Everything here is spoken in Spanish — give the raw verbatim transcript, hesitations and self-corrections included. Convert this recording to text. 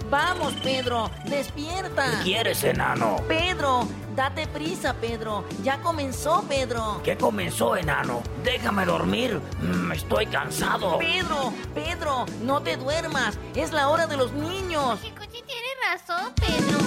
Vamos, Pedro, despierta. ¿Qué quieres, enano? Pedro, date prisa, Pedro. Ya comenzó, Pedro. ¿Qué comenzó, enano? Déjame dormir. Mm, estoy cansado. Pedro, Pedro, no te duermas. Es la hora de los niños. Chico, sí tiene razón, Pedro.